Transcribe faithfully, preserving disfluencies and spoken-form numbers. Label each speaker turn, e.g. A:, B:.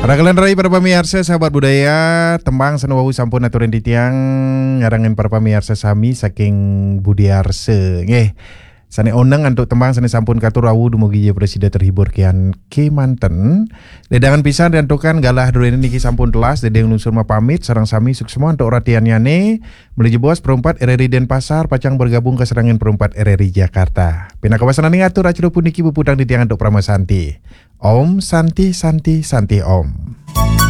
A: Ragalan rai para pamirsa sahabat budaya tembang senawawu sampun aturan di tiang ngarangin para pamirsa sami saking budiarse nggih sane oneng untuk tembang sane sampun katur awu dumugi je presiden terhibur kian Kemanten dedangan pisan dan tukan galah dulu ini niki sampun telas dedeng unsur mapamit sarang sami sukses semua untuk ratiannya nih menuju bos perempat R R I Denpasar pacang bergabung ke serangin perempat R R I Jakarta pina kawasan ini ngatur acara pun niki bupudang di tiang untuk Prama Santi Om Santi Santi Santi Om.